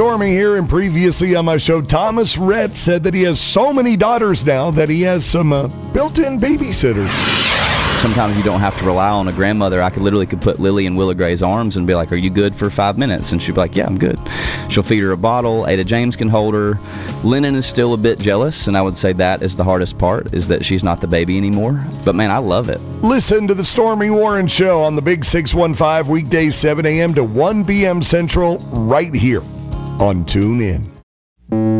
Stormy here, and previously on my show, Thomas Rhett said that he has so many daughters now that he has some built-in babysitters. Sometimes you don't have to rely on a grandmother. I could put Lily in Willa Gray's arms and be like, are you good for 5 minutes? And she'd be like, yeah, I'm good. She'll feed her a bottle. Ada James can hold her. Lennon is still a bit jealous, and I would say that is the hardest part, is that she's not the baby anymore. But man, I love it. Listen to the Stormy Warren Show on the Big 615, weekdays 7 a.m. to 1 p.m. Central, right here on TuneIn.